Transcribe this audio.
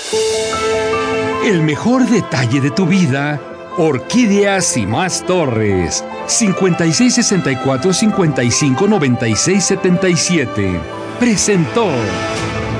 El mejor detalle de tu vida, Orquídeas y Más Torres. 5664-559677. Presentó.